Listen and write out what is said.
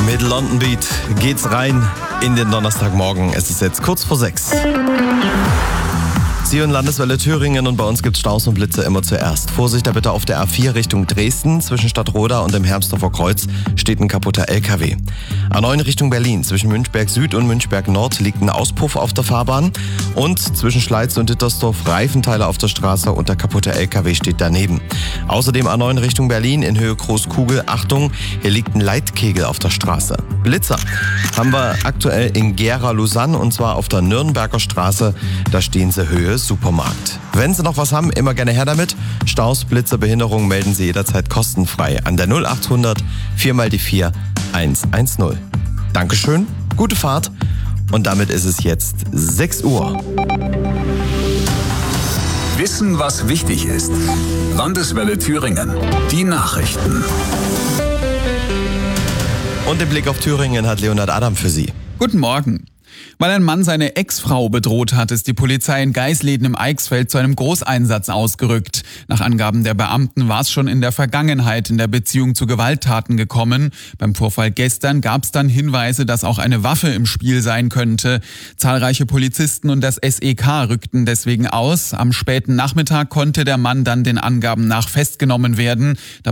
Mit London Beat geht's rein in den Donnerstagmorgen. Es ist jetzt kurz vor 6. Sie und Landeswelle Thüringen und bei uns gibt's Staus und Blitze immer zuerst. Vorsicht da bitte auf der A4 Richtung Dresden. Zwischen Stadtroda und dem Hermsdorfer Kreuz steht ein kaputter LKW. A9 Richtung Berlin. Zwischen Münchberg Süd und Münchberg Nord liegt ein Auspuff auf der Fahrbahn. Und zwischen Schleiz und Dittersdorf Reifenteile auf der Straße und der kaputte LKW steht daneben. Außerdem A9 Richtung Berlin in Höhe Großkugel. Achtung, hier liegt ein Leitkegel auf der Straße. Blitzer haben wir aktuell in Gera-Lausanne und zwar auf der Nürnberger Straße. Da stehen sie Höhe Supermarkt. Wenn Sie noch was haben, immer gerne her damit. Staus, Blitzer, Behinderungen melden Sie jederzeit kostenfrei an der 0800 4x4 110. Dankeschön, gute Fahrt und damit ist es jetzt 6 Uhr. Wissen, was wichtig ist. Landeswelle Thüringen. Die Nachrichten. Und den Blick auf Thüringen hat Leonhard Adam für Sie. Guten Morgen. Weil ein Mann seine Ex-Frau bedroht hat, ist die Polizei in Geisleden im Eichsfeld zu einem Großeinsatz ausgerückt. Nach Angaben der Beamten war es schon in der Vergangenheit in der Beziehung zu Gewalttaten gekommen. Beim Vorfall gestern gab es dann Hinweise, dass auch eine Waffe im Spiel sein könnte. Zahlreiche Polizisten und das SEK rückten deswegen aus. Am späten Nachmittag konnte der Mann dann den Angaben nach festgenommen werden.